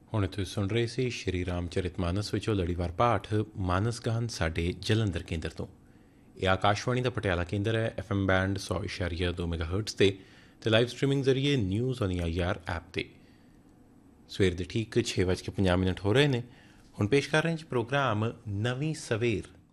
ਹੁਣ ਤੁਸੀਂ ਸੁਣ ਰਹੇ ਸੀ ਸ਼੍ਰੀ ਰਾਮਚਰਿਤ ਮਾਨਸ ਵਿੱਚੋਂ ਲੜੀਵਾਰ ਪਾਠ ਮਾਨਸ ਗਾਨ ਸਾਡੇ ਜਲੰਧਰ ਕੇਂਦਰ ਤੋਂ। ਇਹ ਆਕਾਸ਼ਵਾਣੀ ਦਾ ਪਟਿਆਲਾ ਕੇਂਦਰ ਹੈ, FM ਬੈਂਡ 100.2 ਮੈਗਾਹਰਟਜ਼ ਤੇ ਲਾਈਵ ਸਟ੍ਰੀਮਿੰਗ ਜ਼ਰੀਏ ਨਿਊਜ਼ ਔਨ IR ਐਪ 'ਤੇ। ਸਵੇਰ ਦੇ ਠੀਕ 6:50 ਹੋ ਰਹੇ ਨੇ। ਹੁਣ ਪੇਸ਼ ਕਰ ਰਹੇ ਹਾਂ ਜੀ ਪ੍ਰੋਗਰਾਮ ਨਵੀਂ ਸਵੇਰ।